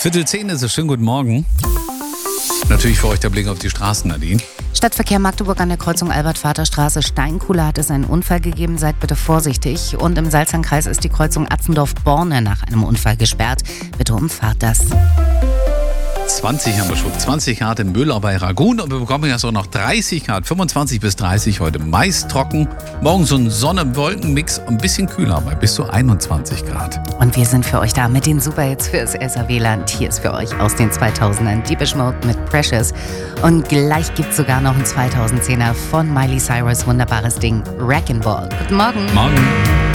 9:45 ist es. Schönen guten Morgen. Natürlich für euch der Blick auf die Straßen, Nadine. Stadtverkehr Magdeburg an der Kreuzung Albert-Vater-Straße Steinkuhle hat es einen Unfall gegeben. Seid bitte vorsichtig. Und im Salzernkreis ist die Kreuzung Atzendorf-Borne nach einem Unfall gesperrt. Bitte umfahrt das. 20 haben wir schon. 20 Grad in Möhlau bei Ragun. Und wir bekommen jetzt auch noch 30 Grad. 25 bis 30 heute meist trocken. Morgen so ein Sonne-Wolken-Mix. Ein bisschen kühler, bei bis zu 21 Grad. Und wir sind für euch da mit den Superhits fürs SAW-Land. Hier ist für euch aus den 2000ern Depeche Mode mit Precious. Und gleich gibt's sogar noch ein 2010er von Miley Cyrus. Wunderbares Ding. Wrecking Ball. Guten Morgen. Morgen.